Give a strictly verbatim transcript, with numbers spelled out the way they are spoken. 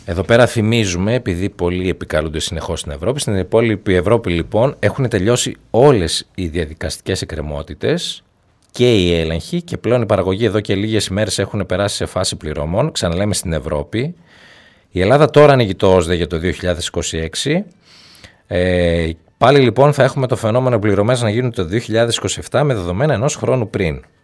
Εδώ πέρα θυμίζουμε, επειδή πολλοί επικαλούνται συνεχώς στην Ευρώπη, στην υπόλοιπη Ευρώπη λοιπόν έχουν τελειώσει όλες οι διαδικαστικές εκκρεμότητες και οι έλεγχοι και πλέον η παραγωγή εδώ και λίγες ημέρες έχουν περάσει σε φάση πληρωμών. Ξαναλέμε στην Ευρώπη. Η Ελλάδα τώρα ανοίγει το ΟΣΔΕ για το δύο χιλιάδες είκοσι έξι. Ε, πάλι λοιπόν θα έχουμε το φαινόμενο πληρωμές να γίνουν το δύο χιλιάδες είκοσι επτά με δεδομένα ενός χρόνου πριν.